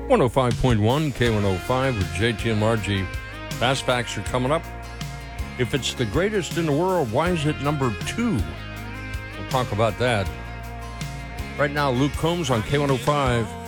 105.1 K105 with JT and Margie. Fast Facts are coming up. If it's the greatest in the world, why is it number 2? We'll talk about that. Right now, Luke Combs on K105.